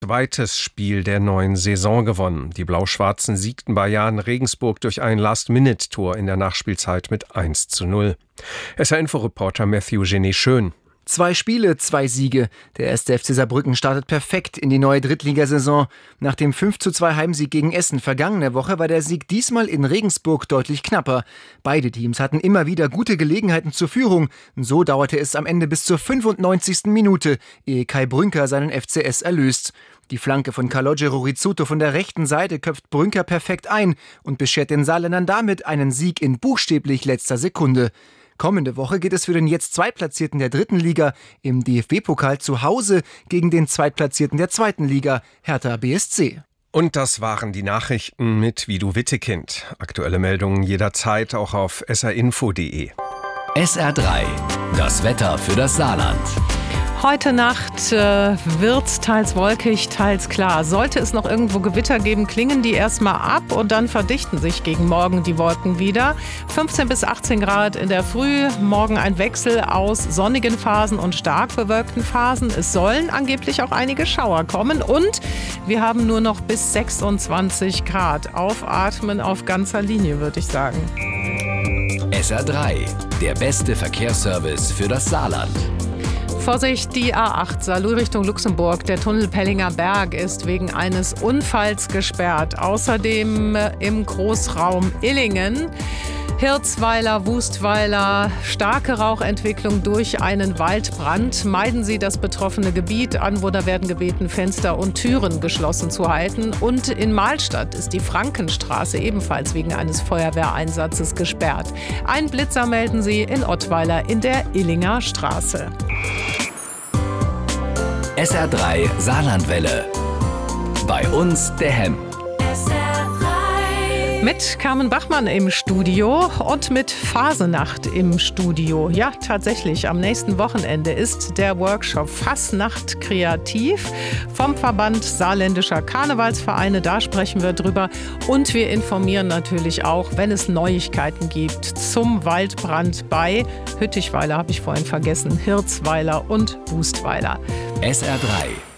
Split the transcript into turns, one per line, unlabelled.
zweites Spiel der neuen Saison gewonnen. Die Blau-Schwarzen siegten bei Jahn Regensburg durch ein Last-Minute-Tor in der Nachspielzeit mit 1:0. SR-Info-Reporter Matthew Genet-Schön.
2 Spiele, 2 Siege. Der 1. FC Saarbrücken startet perfekt in die neue Drittligasaison. Nach dem 5:2 Heimsieg gegen Essen vergangene Woche war der Sieg diesmal in Regensburg deutlich knapper. Beide Teams hatten immer wieder gute Gelegenheiten zur Führung. So dauerte es am Ende bis zur 95. Minute, ehe Kai Brünker seinen FCS erlöst. Die Flanke von Calogero Rizzuto von der rechten Seite köpft Brünker perfekt ein und beschert den Saarländern damit einen Sieg in buchstäblich letzter Sekunde. Kommende Woche geht es für den jetzt Zweitplatzierten der 3. Liga im DFB-Pokal zu Hause gegen den Zweitplatzierten der 2. Liga, Hertha BSC.
Und das waren die Nachrichten mit Vidu Wittekind. Aktuelle Meldungen jederzeit auch auf srinfo.de.
SR3, das Wetter für das Saarland.
Heute Nacht wird's teils wolkig, teils klar. Sollte es noch irgendwo Gewitter geben, klingen die erstmal ab und dann verdichten sich gegen morgen die Wolken wieder. 15 bis 18 Grad in der Früh, morgen ein Wechsel aus sonnigen Phasen und stark bewölkten Phasen. Es sollen angeblich auch einige Schauer kommen und wir haben nur noch bis 26 Grad. Aufatmen auf ganzer Linie, würde ich sagen.
SR3, der beste Verkehrsservice für das Saarland.
Vorsicht, die A8 Saarlouis Richtung Luxemburg. Der Tunnel Pellinger Berg ist wegen eines Unfalls gesperrt. Außerdem im Großraum Illingen. Hirzweiler, Wustweiler, starke Rauchentwicklung durch einen Waldbrand. Meiden Sie das betroffene Gebiet. Anwohner werden gebeten, Fenster und Türen geschlossen zu halten. Und in Mahlstadt ist die Frankenstraße ebenfalls wegen eines Feuerwehreinsatzes gesperrt. Einen Blitzer melden Sie in Ottweiler in der Illinger Straße.
SR3 Saarlandwelle. Bei uns der Hemm.
Mit Carmen Bachmann im Studio und mit Fasenacht im Studio. Ja, tatsächlich, am nächsten Wochenende ist der Workshop Fasnacht kreativ vom Verband Saarländischer Karnevalsvereine. Da sprechen wir drüber und wir informieren natürlich auch, wenn es Neuigkeiten gibt zum Waldbrand bei Hüttichweiler, habe ich vorhin vergessen, Hirzweiler und Wustweiler.
SR3